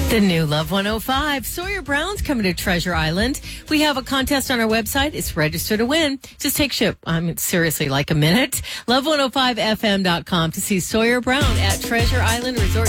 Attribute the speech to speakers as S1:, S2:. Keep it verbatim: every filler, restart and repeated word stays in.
S1: The new Love one oh five. Sawyer Brown's coming to Treasure Island. We have a contest on our website. It's register to win. Just takes you, I mean, seriously, like a minute. love one oh five f m dot com to see Sawyer Brown at Treasure Island Resort.